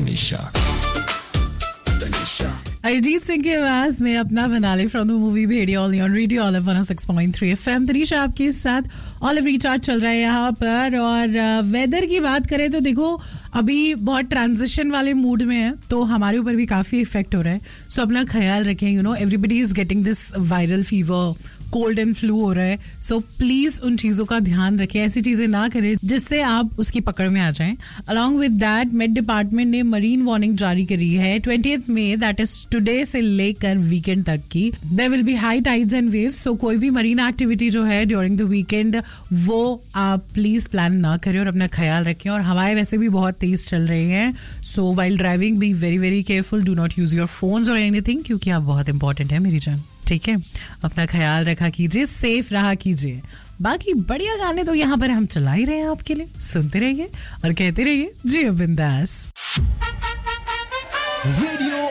तनिषा अरिजीत सिंह की आवाज में अपना बना ले from the movie Bhediya on radio olive 106.3 FM. Tanisha आपके साथ ऑलिव रिचार्ज चल रहा है यहाँ पर। और वेदर की बात करें तो देखो अभी बहुत ट्रांजिशन वाले मूड में है, तो हमारे ऊपर भी काफी इफेक्ट हो रहा है। सो अपना ख्याल रखें। Everybody is getting this viral fever, cold and flu हो रहा है। सो प्लीज उन चीजों का ध्यान रखें, ऐसी चीजें ना करें जिससे आप उसकी पकड़ में आ जाएं। Along with that met department ने मरीन वार्निंग जारी करी है 20th May, that is today से लेकर वीकेंड तक की। There will be high tides and waves. सो कोई भी मरीन एक्टिविटी जो है ड्यूरिंग द वीकेंड वो आप प्लीज प्लान ना करें और अपना ख्याल रखें। और हवाएं वैसे भी बहुत तेज चल रही हैं। So while driving be very very careful, do not use your phones और एनीथिंग, क्योंकि आप बहुत इंपॉर्टेंट है मेरी जान। ठीक है, अपना ख्याल रखा कीजिए, सेफ रहा कीजिए। बाकी बढ़िया गाने तो यहाँ पर हम चला ही रहे हैं आपके लिए, सुनते रहिए और कहते रहिए जियो बिंदास। रेडियो